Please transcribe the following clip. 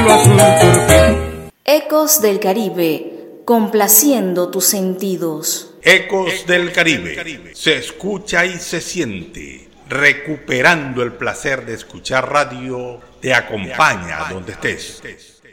cielo azul turquí. Ecos del Caribe, complaciendo tus sentidos. Ecos del Caribe, se escucha y se siente. Recuperando el placer de escuchar radio, te acompaña donde estés.